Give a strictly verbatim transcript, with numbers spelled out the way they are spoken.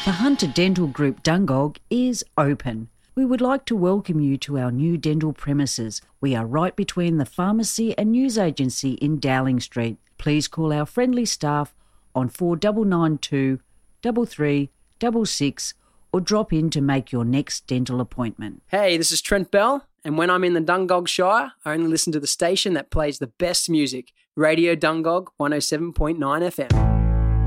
The Hunter Dental Group Dungog is open. We would like to welcome you to our new dental premises. We are right between the pharmacy and news agency in Dowling Street. Please call our friendly staff on four nine nine two, three three six six or drop in to make your next dental appointment. Hey, this is Trent Bell, and when I'm in the Dungog Shire, I only listen to the station that plays the best music, Radio Dungog one oh seven point nine F M.